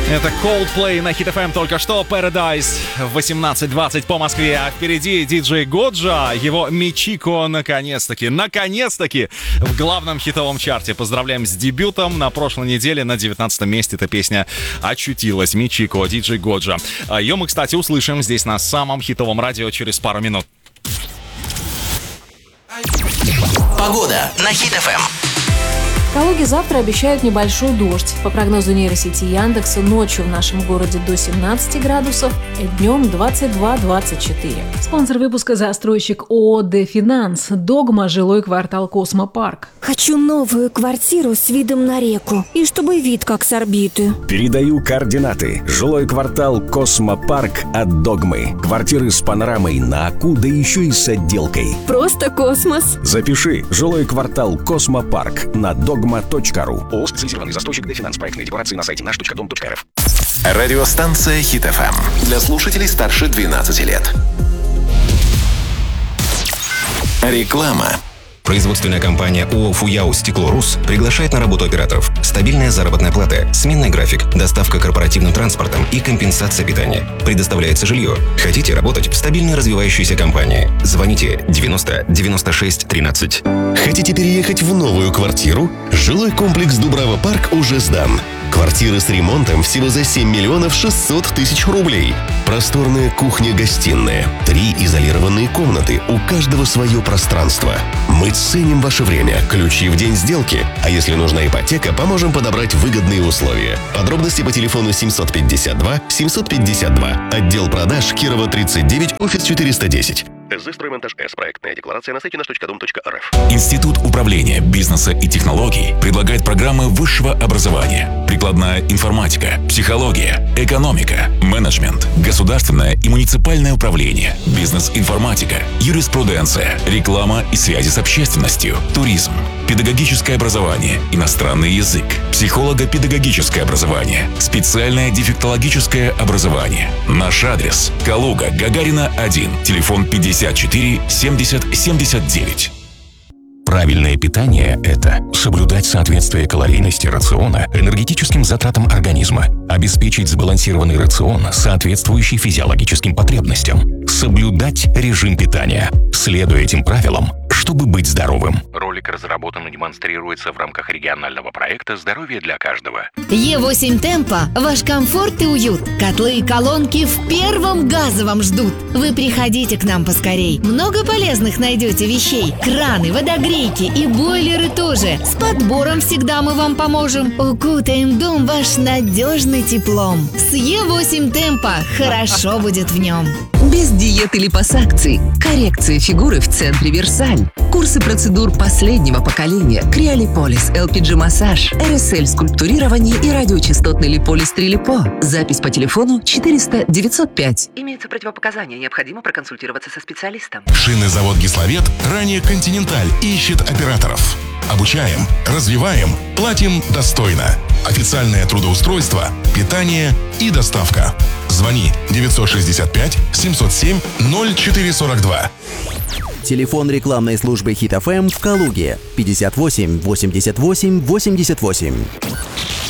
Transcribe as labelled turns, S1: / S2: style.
S1: Это Coldplay на Hit FM только что. Paradise в 18:20 по Москве. А впереди диджей Годжа. Его Мичико наконец-таки в главном хитовом чарте. Поздравляем с дебютом. На прошлой неделе на 19 месте эта песня очутилась. Мичико, диджей Годжа. Ее мы, кстати, услышим здесь на самом хитовом радио через пару минут.
S2: Погода на Hit FM.
S3: В Калуге завтра обещают небольшой дождь. По прогнозу нейросети Яндекса, ночью в нашем городе до 17 градусов, днем 22-24. Спонсор выпуска — застройщик ООО «Дефинанс». Догма, жилой квартал «Космопарк».
S4: Хочу новую квартиру с видом на реку. И чтобы вид как с орбиты.
S5: Передаю координаты. Жилой квартал «Космопарк» от Догмы. Квартиры с панорамой на Аку, да еще и с отделкой.
S4: Просто космос.
S5: Запиши. Жилой квартал «Космопарк» на dogma.ru. ООО «Специализированный застройщик Дефинанс». Проектные декорации на сайте наш.дом.рф.
S2: Радиостанция Hit FM. Для слушателей старше 12 лет. Реклама.
S6: Производственная компания ООО «Фуяо Стекло-Рус» приглашает на работу операторов. Стабильная заработная плата, сменный график, доставка корпоративным транспортом и компенсация питания. Предоставляется жилье. Хотите работать в стабильной развивающейся компании? Звоните 90 96 13.
S7: Хотите переехать в новую квартиру? Жилой комплекс Дубрава Парк уже сдан. Квартиры с ремонтом всего за 7 миллионов 600 тысяч рублей. Просторная кухня-гостиная. 3 изолированные комнаты. У каждого свое пространство. Мы ценим ваше время. Ключи в день сделки. А если нужна ипотека, поможем подобрать выгодные условия. Подробности по телефону 752 752. Отдел продаж Кирова 39, офис 410. ТЗ «Строймонтаж С». Проектная декларация на сайте наш.дом.рф.
S8: Институт управления, бизнеса и технологий предлагает программы высшего образования: прикладная информатика, психология, экономика, менеджмент, государственное и муниципальное управление, бизнес-информатика, юриспруденция, реклама и связи с общественностью, туризм, педагогическое образование, иностранный язык, психолого-педагогическое образование, специальное дефектологическое образование. Наш адрес: Калуга, Гагарина, 1, телефон 54 70 79.
S9: Правильное питание – это соблюдать соответствие калорийности рациона энергетическим затратам организма, обеспечить сбалансированный рацион, соответствующий физиологическим потребностям, соблюдать режим питания, следуя этим правилам, чтобы быть здоровым.
S10: Ролик разработан и демонстрируется в рамках регионального проекта «Здоровье для каждого».
S11: Е8 Темпо – ваш комфорт и уют. Котлы и колонки в первом газовом ждут. Вы приходите к нам поскорей. Много полезных найдете вещей. Краны, водогрейки и бойлеры тоже. С подбором всегда мы вам поможем. Укутаем дом ваш надежный теплом. С Е8 Темпо хорошо будет в нем.
S12: Без диет или липосакций. Коррекция фигуры в центре Версаль. Курсы процедур последнего поколения. Криолиполис, LPG-массаж, РСЛ-скульптурирование и радиочастотный липолис 3-липо. Запись по телефону 400 905.
S13: Имеются противопоказания. Необходимо проконсультироваться со специалистом.
S8: Шинный завод «Гисловет», ранее «Континенталь», ищет операторов. Обучаем, развиваем, платим достойно. Официальное трудоустройство, питание и доставка. Звони 965 707 0442.
S14: Телефон рекламной службы Hit FM в Калуге 58 88 88.